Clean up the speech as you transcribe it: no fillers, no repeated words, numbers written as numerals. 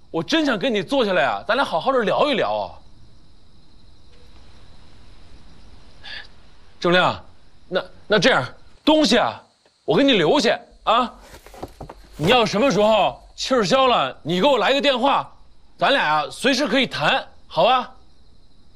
我真想跟你坐下来啊，咱俩好好的聊一聊啊。郑亮，那这样，东西啊，我给你留下啊。你要什么时候气儿消了，你给我来个电话，咱俩啊随时可以谈，好吧？